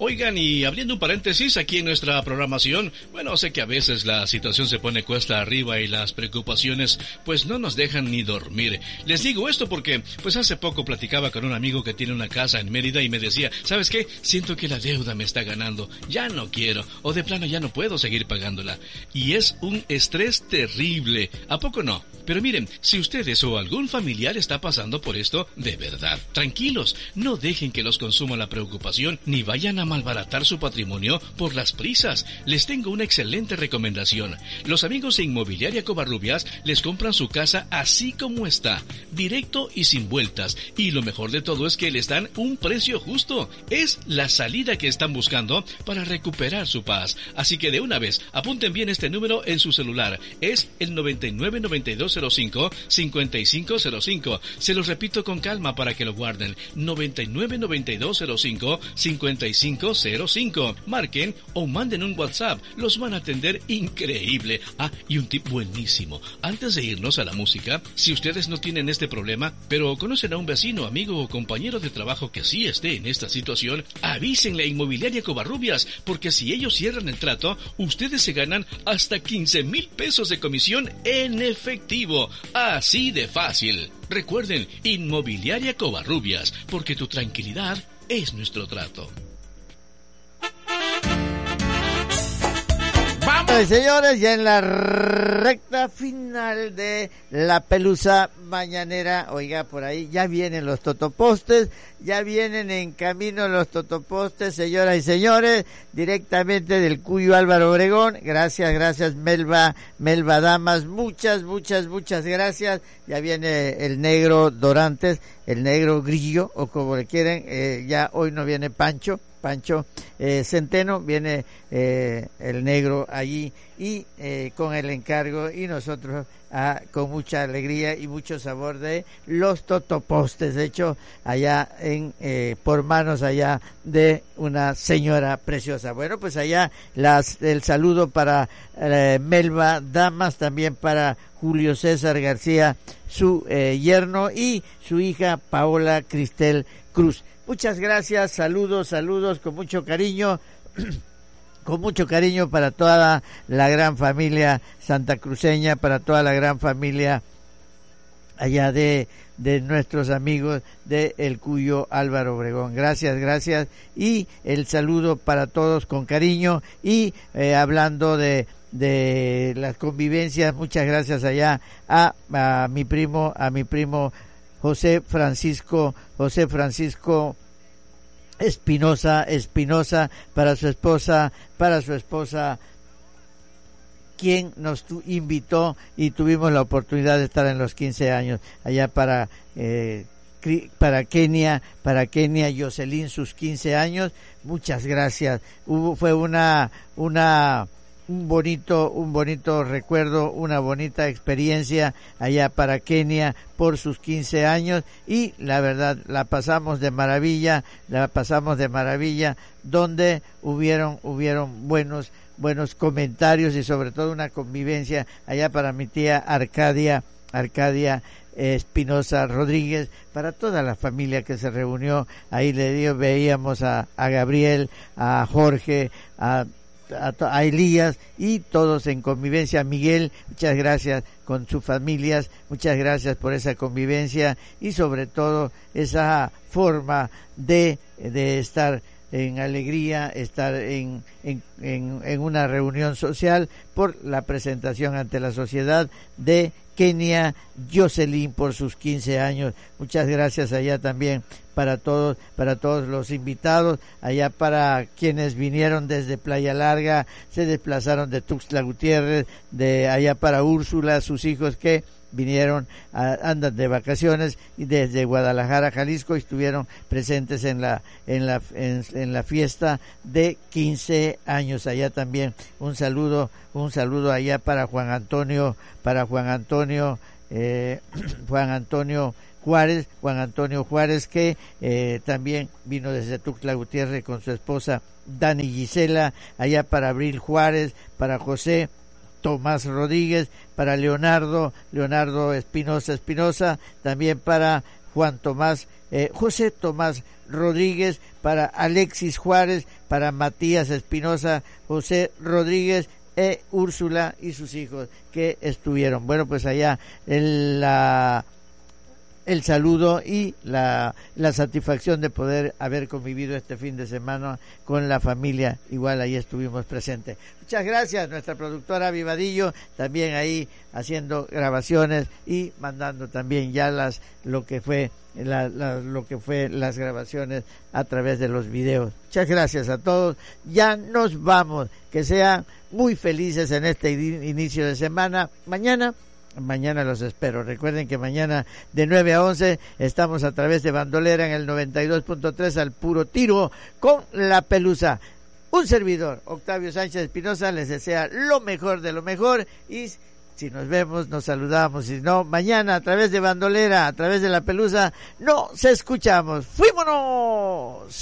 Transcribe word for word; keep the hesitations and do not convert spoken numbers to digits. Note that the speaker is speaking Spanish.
Oigan, y abriendo un paréntesis aquí en nuestra programación, bueno, sé que a veces la situación se pone cuesta arriba y las preocupaciones pues no nos dejan ni dormir. Les digo esto porque pues hace poco platicaba con un amigo que tiene una casa en Mérida y me decía, ¿sabes qué? Siento que la deuda me está ganando, ya no quiero, o de plano ya no puedo seguir pagándola. Y es un estrés terrible, ¿a poco no? Pero miren, si ustedes o algún familiar está pasando por esto, de verdad, tranquilos, no dejen que los consuma la preocupación ni vayan a malbaratar su patrimonio por las prisas. Les tengo una excelente recomendación. Los amigos de Inmobiliaria Covarrubias les compran su casa así como está, directo y sin vueltas. Y lo mejor de todo es que les dan un precio justo. Es la salida que están buscando para recuperar su paz. Así que de una vez, apunten bien este número en su celular. Es el noventa y nueve noventa y dos cero cinco cincuenta y cinco cero cinco. Se los repito con calma para que lo guarden. noventa y nueve noventa y dos cero cinco cincuenta y cinco cero cinco. Marquen o manden un WhatsApp. Los van a atender increíble. Ah, y un tip buenísimo. Antes de irnos a la música, si ustedes no tienen este problema, pero conocen a un vecino, amigo o compañero de trabajo que sí esté en esta situación, avísenle a Inmobiliaria Covarrubias, porque si ellos cierran el trato, ustedes se ganan hasta quince mil pesos de comisión en efectivo. Así de fácil. Recuerden, Inmobiliaria Covarrubias, porque tu tranquilidad es nuestro trato. Vamos, señores, ya en la recta final de la pelusa mañanera. Oiga, por ahí ya vienen los totopostes, ya vienen en camino los totopostes, señoras y señores, directamente del Cuyo Álvaro Obregón. Gracias, gracias Melba, Melba Damas, muchas, muchas, muchas gracias. Ya viene el negro Dorantes, el negro Grillo, o como le quieren, eh, ya hoy no viene Pancho. Pancho eh, Centeno, viene eh, el negro allí y eh, con el encargo y nosotros ah, con mucha alegría y mucho sabor de los totopostes, de hecho allá en eh, por manos allá de una señora preciosa. Bueno, pues allá las el saludo para eh, Melba Damas, también para Julio César García, su eh, yerno, y su hija Paola Cristel Cruz. Muchas gracias, saludos, saludos con mucho cariño, con mucho cariño para toda la gran familia santacruceña, para toda la gran familia allá de, de nuestros amigos de El Cuyo Álvaro Obregón. Gracias, gracias, y el saludo para todos con cariño, y eh, hablando de de las convivencias, muchas gracias allá a, a mi primo, a mi primo José Francisco, José Francisco Espinosa, Espinosa, para su esposa, para su esposa, quien nos tu, invitó y tuvimos la oportunidad de estar en los quince años, allá para, eh, para Kenia, para Kenia, Jocelyn, sus quince años, muchas gracias. Hubo, fue una, una, un bonito, un bonito recuerdo, una bonita experiencia allá para Kenia por sus quince años, y la verdad la pasamos de maravilla, la pasamos de maravilla, donde hubieron, hubieron buenos, buenos comentarios y sobre todo una convivencia allá para mi tía Arcadia, Arcadia Espinosa Rodríguez, para toda la familia que se reunió ahí. Le dio, veíamos a, a Gabriel, a Jorge, a A, a Elías, y todos en convivencia. Miguel, muchas gracias con sus familias, muchas gracias por esa convivencia y sobre todo esa forma de, de estar en alegría, estar en, en, en, en una reunión social por la presentación ante la sociedad de Kenia Jocelyn por sus quince años. Muchas gracias allá también para todos, para todos los invitados, allá para quienes vinieron desde Playa Larga, se desplazaron de Tuxtla Gutiérrez, de allá para Úrsula, sus hijos que vinieron, a, andan de vacaciones, y desde Guadalajara, Jalisco, estuvieron presentes en la en la en, en la fiesta de quince años. Allá también un saludo, un saludo allá para Juan Antonio, para Juan Antonio, eh, Juan Antonio Juárez, Juan Antonio Juárez, que eh, también vino desde Tuxtla Gutiérrez con su esposa Dani Gisela, allá para Abril Juárez, para José Tomás Rodríguez, para Leonardo, Leonardo Espinosa Espinosa, también para Juan Tomás, eh, José Tomás Rodríguez, para Alexis Juárez, para Matías Espinosa, José Rodríguez, e Úrsula y sus hijos que estuvieron. Bueno, pues allá en la el saludo y la, la satisfacción de poder haber convivido este fin de semana con la familia, igual ahí estuvimos presentes. Muchas gracias, nuestra productora Vivadillo, también ahí haciendo grabaciones y mandando también ya las lo que fue la, la, lo que fue las grabaciones a través de los videos. Muchas gracias a todos, ya nos vamos, que sean muy felices en este inicio de semana. Mañana Mañana los espero. Recuerden que mañana de nueve a once estamos a través de Bandolera en el noventa y dos punto tres al puro tiro con La Pelusa. Un servidor, Octavio Sánchez Espinosa, les desea lo mejor de lo mejor y si nos vemos, nos saludamos. Si no, mañana a través de Bandolera, a través de La Pelusa, nos escuchamos. ¡Fuímonos!